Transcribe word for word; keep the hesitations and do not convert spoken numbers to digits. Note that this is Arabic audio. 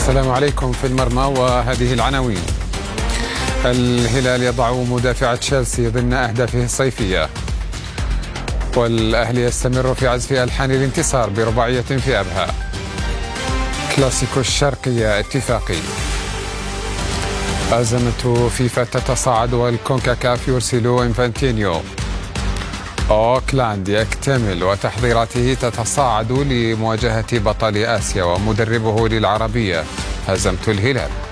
السلام عليكم. في المرمى وهذه العناوين: الهلال يضع مدافع تشيلسي ضمن أهدافه الصيفية، والأهلي يستمر في عزف ألحان الانتصار برباعية في أبها، كلاسيكو الشرقية اتفاقي، أزمة فيفا تتصاعد والكونكاكاف يرسل إنفانتينيو، أوكلاند يكتمل وتحضيراته تتصاعد لمواجهة بطل آسيا ومدربه للعربية، هزمت الهلال.